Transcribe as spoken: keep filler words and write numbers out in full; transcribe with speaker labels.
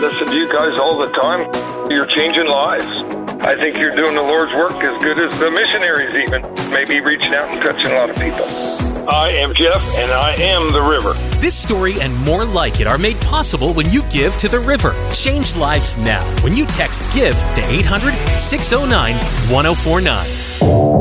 Speaker 1: listen to you guys all the time. You're changing lives. I think you're doing the Lord's work as good as the missionaries even. Maybe reaching out and touching a lot of people. I am Jeff, and I am the river.
Speaker 2: This story and more like it are made possible when you give to the river. Change lives now when you text GIVE to eight hundred, six oh nine, one oh four nine.